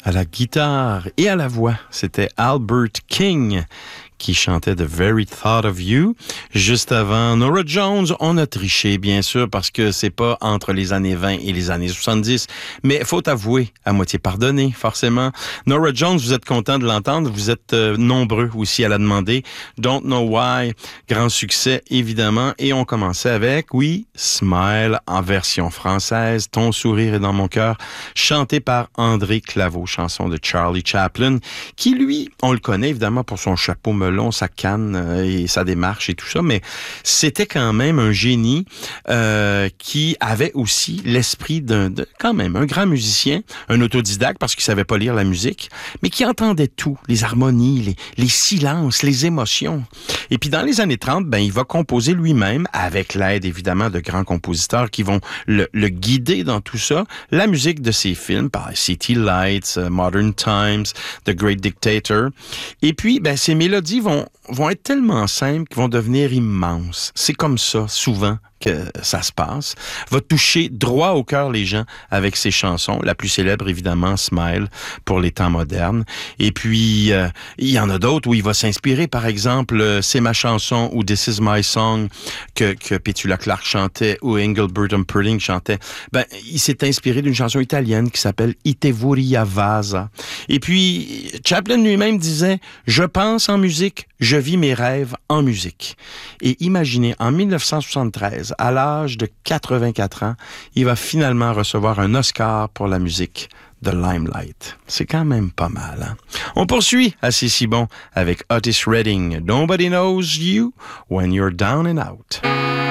À la guitare et à la voix, c'était Albert King qui chantait The Very Thought of You. Juste avant, Norah Jones, on a triché, bien sûr, parce que c'est pas entre les années 20 et les années 70, mais faut avouer, à moitié pardonné, forcément. Norah Jones, vous êtes content de l'entendre, vous êtes nombreux aussi à la demander. Don't Know Why, grand succès, évidemment, et on commençait avec, oui, Smile, en version française, Ton sourire est dans mon cœur, chanté par André Claveau, chanson de Charlie Chaplin, qui, lui, on le connaît évidemment pour son chapeau melon, sa canne et sa démarche et tout ça, mais c'était quand même un génie qui avait aussi l'esprit quand même un grand musicien, un autodidacte parce qu'il savait pas lire la musique, mais qui entendait tout, les harmonies, les silences, les émotions. Et puis dans les années 30, il va composer lui-même, avec l'aide évidemment de grands compositeurs qui vont le guider dans tout ça, la musique de ses films, par City Lights, Modern Times, The Great Dictator. Et puis, ces mélodies vont être tellement simples qu'ils vont devenir immenses. C'est comme ça, souvent, que ça se passe. Va toucher droit au cœur les gens avec ses chansons. La plus célèbre, évidemment, Smile, pour les temps modernes. Et puis, il y en a d'autres où il va s'inspirer. Par exemple, C'est ma chanson ou This is my song que Petula Clark chantait ou Engelbert Humperdinck chantait. Il s'est inspiré d'une chanson italienne qui s'appelle Ite vorrei vasa. Et puis, Chaplin lui-même disait « Je pense en musique, je vis mes rêves en musique ». Et imaginez, en 1973, à l'âge de 84 ans, il va finalement recevoir un Oscar pour la musique de Limelight. C'est quand même pas mal, hein? On poursuit à C'est si bon avec Otis Redding. Nobody knows you when you're down and out.